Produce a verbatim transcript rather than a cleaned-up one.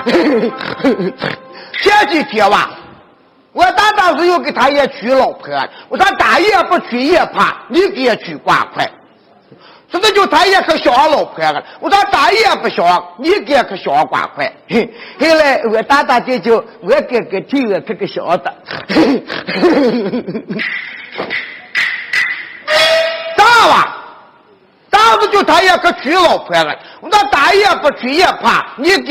前几天吧，我大当时又给他也娶老婆，我说大爷不娶也怕，你给也娶挂快。这个就他也可小老婆了，我说大爷不小，你给可小挂快。后来我大大姐就我给个替我这个小的。大吧。当时就他也可娶老婆了，我说大爷不娶也怕，你给